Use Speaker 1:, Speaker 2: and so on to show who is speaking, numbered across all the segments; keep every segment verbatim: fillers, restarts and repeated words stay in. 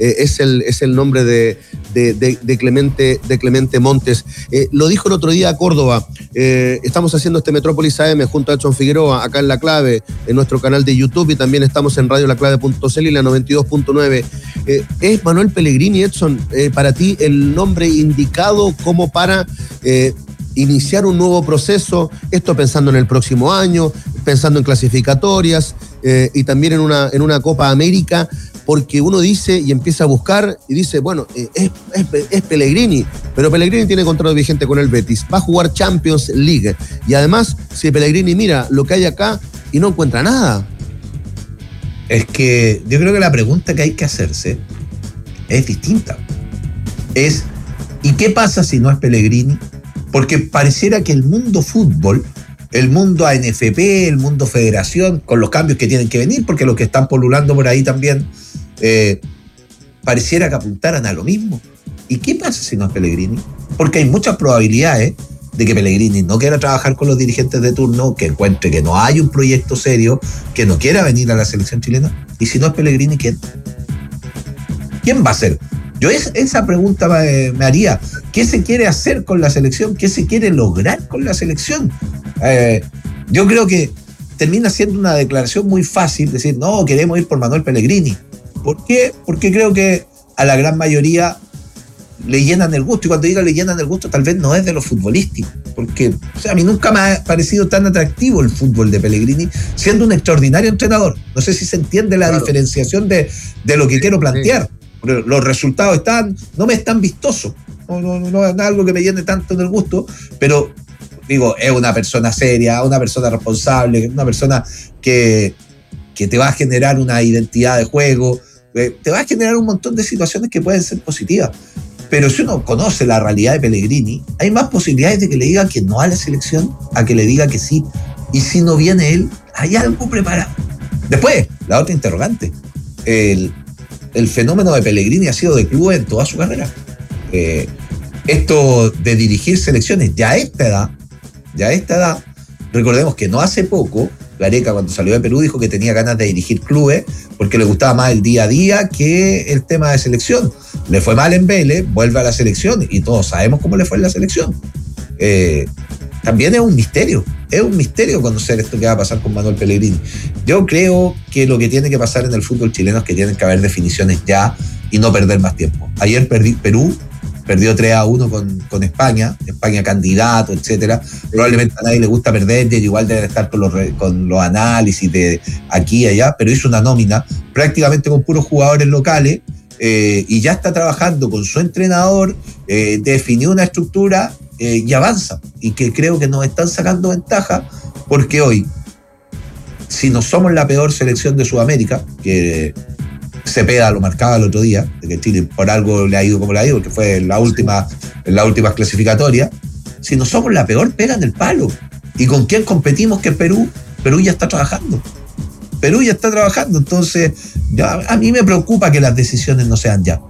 Speaker 1: eh, es, el, es el nombre de, de, de, de, Clemente, de Clemente Montes. Eh, lo dijo el otro día a Córdoba, eh, estamos haciendo este Metrópolis A M junto a Edson Figueroa, acá en La Clave, en nuestro canal de YouTube, y también estamos en radio la clave punto c l y la noventa y dos punto nueve. Eh, ¿Es Manuel Pellegrini, Edson, eh, para ti el nombre indicado como para eh, iniciar un nuevo proceso? Esto pensando en el próximo año, pensando en clasificatorias eh, y también en una, en una Copa América, porque uno dice y empieza a buscar y dice, bueno, eh, es, es, es Pellegrini, pero Pellegrini tiene contrato vigente con el Betis, va a jugar Champions League, y además, si Pellegrini mira lo que hay acá y no encuentra nada.
Speaker 2: Es que yo creo que la pregunta que hay que hacerse es distinta. Es, ¿y qué pasa si no es Pellegrini? Porque pareciera que el mundo fútbol, el mundo A N F P, el mundo federación, con los cambios que tienen que venir, porque los que están polulando por ahí también, eh, pareciera que apuntaran a lo mismo. ¿Y qué pasa si no es Pellegrini? Porque hay muchas probabilidades de que Pellegrini no quiera trabajar con los dirigentes de turno, que encuentre que no hay un proyecto serio, que no quiera venir a la selección chilena. Y si no es Pellegrini, ¿quién? ¿Quién va a ser? Yo es, esa pregunta me, me haría. ¿Qué se quiere hacer con la selección? ¿Qué se quiere lograr con la selección? Eh, yo creo que termina siendo una declaración muy fácil, decir, no, queremos ir por Manuel Pellegrini. ¿Por qué? Porque creo que a la gran mayoría le llenan el gusto, y cuando diga le llenan el gusto tal vez no es de lo futbolístico, porque o sea, a mí nunca me ha parecido tan atractivo el fútbol de Pellegrini, siendo un extraordinario entrenador. No sé si se entiende la claro. diferenciación de, de lo que quiero plantear. Los resultados están, no me están vistosos, no, no, no es algo que me llene tanto en el gusto, pero digo, es una persona seria, una persona responsable, una persona que, que te va a generar una identidad de juego, eh, te va a generar un montón de situaciones que pueden ser positivas. Pero si uno conoce la realidad de Pellegrini, hay más posibilidades de que le diga que no a la selección a que le diga que sí. Y si no viene él, hay algo preparado. Después, la otra interrogante. El, el fenómeno de Pellegrini ha sido de club en toda su carrera. Eh, esto de dirigir selecciones ya a esta edad, ya a esta edad, recordemos que no hace poco, Gareca cuando salió de Perú dijo que tenía ganas de dirigir clubes porque le gustaba más el día a día que el tema de selección. Le fue mal en Vélez, vuelve a la selección y todos sabemos cómo le fue en la selección. Eh, también es un misterio, es un misterio conocer esto que va a pasar con Manuel Pellegrini. Yo creo que lo que tiene que pasar en el fútbol chileno es que tienen que haber definiciones ya y no perder más tiempo. Ayer perdí, Perú perdió tres a uno con, con España, España candidato, etcétera. Probablemente a nadie le gusta perder, y igual deben estar con los, con los análisis de aquí y allá, pero hizo una nómina prácticamente con puros jugadores locales, eh, y ya está trabajando con su entrenador, eh, definió una estructura eh, y avanza, y que creo que nos están sacando ventaja, porque hoy, si no somos la peor selección de Sudamérica, que Cepeda lo marcaba el otro día, de que Chile por algo le ha ido como le ha ido, porque fue en la última, en las últimas clasificatorias. Si no somos la peor, pegan el palo. ¿Y con quién competimos? Que Perú. Perú ya está trabajando. Perú ya está trabajando. Entonces, ya, a mí me preocupa que las decisiones no sean ya.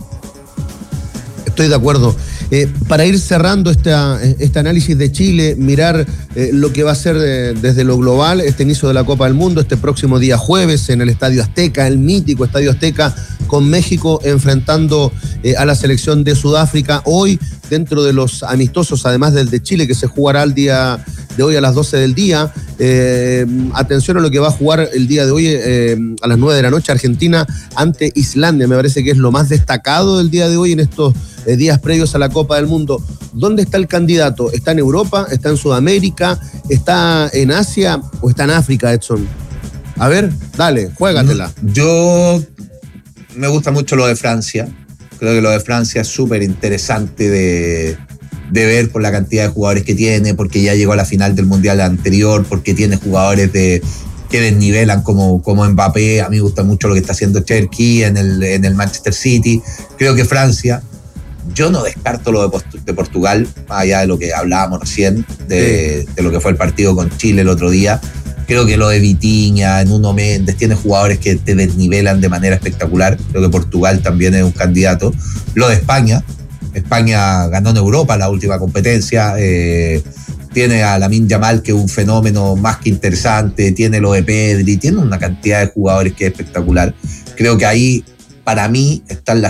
Speaker 1: Estoy de acuerdo. Eh, para ir cerrando esta, este análisis de Chile, mirar eh, lo que va a ser eh, desde lo global, este inicio de la Copa del Mundo, este próximo día jueves en el Estadio Azteca, el mítico Estadio Azteca, con México enfrentando eh, a la selección de Sudáfrica. Hoy, dentro de los amistosos, además del de Chile, que se jugará el día de hoy a las doce del día, eh, atención a lo que va a jugar el día de hoy eh, a las nueve de la noche, Argentina ante Islandia. Me parece que es lo más destacado del día de hoy en estos eh, días previos a la Copa del Mundo. ¿Dónde está el candidato? ¿Está en Europa? ¿Está en Sudamérica? ¿Está en Asia? ¿O está en África, Edson? A ver, dale, juégatela.
Speaker 2: Yo me gusta mucho lo de Francia. Creo que lo de Francia es súper interesante de, de ver por la cantidad de jugadores que tiene, porque ya llegó a la final del Mundial anterior, porque tiene jugadores de, que desnivelan como, como Mbappé. A mí me gusta mucho lo que está haciendo Cherki en el, en el Manchester City. Creo que Francia, yo no descarto lo de, de Portugal, más allá de lo que hablábamos recién, de, de lo que fue el partido con Chile el otro día. Creo que lo de Vitinha, Nuno Méndez, tiene jugadores que te desnivelan de manera espectacular. Creo que Portugal también es un candidato. Lo de España, España ganó en Europa la última competencia. Eh, tiene a Lamine Yamal, que es un fenómeno más que interesante. Tiene lo de Pedri, tiene una cantidad de jugadores que es espectacular. Creo que ahí, para mí, están las